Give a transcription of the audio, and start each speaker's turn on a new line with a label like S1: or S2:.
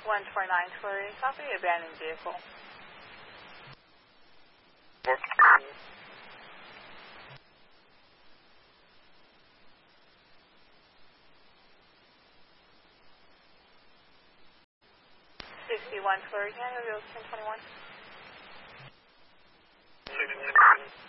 S1: 129 Tory, copy, abandoned vehicle.
S2: Work.
S1: 61 Tory, can I have 1021?
S2: 66.